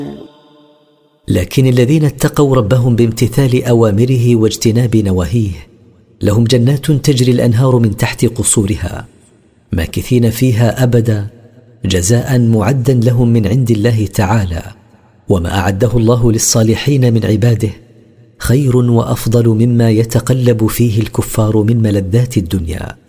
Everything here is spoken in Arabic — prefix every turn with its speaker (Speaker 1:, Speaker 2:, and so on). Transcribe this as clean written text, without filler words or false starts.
Speaker 1: لكن الذين اتقوا ربهم بامتثال أوامره واجتناب نواهيه لهم جنات تجري الأنهار من تحت قصورها ماكثين فيها أبدا جزاء معدا لهم من عند الله تعالى. وما أعده الله للصالحين من عباده خير وأفضل مما يتقلب فيه الكفار من ملذات الدنيا.